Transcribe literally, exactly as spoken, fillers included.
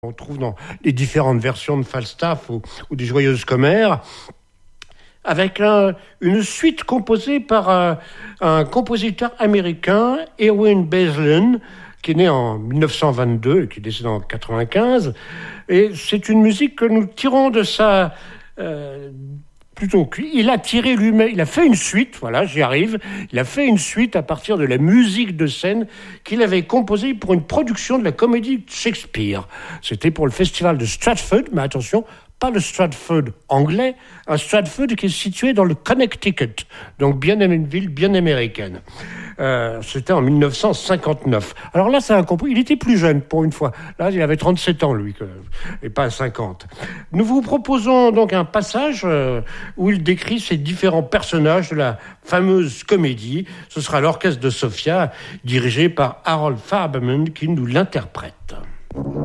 On trouve dans les différentes versions de Falstaff ou, ou des Joyeuses Commères, avec un, une suite composée par un, un compositeur américain, Erwin Baselin, qui est né en dix-neuf cent vingt-deux et qui est décédé en quatre-vingt-quinze. Et c'est une musique que nous tirons de sa... Euh, plutôt qu'il a tiré lui-même, il a fait une suite, voilà, j'y arrive, il a fait une suite à partir de la musique de scène qu'il avait composée pour une production de la comédie de Shakespeare. C'était pour le festival de Stratford, mais attention, pas le Stratford anglais, un Stratford qui est situé dans le Connecticut, donc bien une ville bien américaine. Euh, c'était en dix-neuf cent cinquante-neuf. Alors là, c'est un compositeur. Il était plus jeune pour une fois. Là, il avait trente-sept ans, lui, et pas cinquante. Nous vous proposons donc un passage euh, où il décrit ces différents personnages de la fameuse comédie. Ce sera l'orchestre de Sofia, dirigé par Harold Farberman, qui nous l'interprète.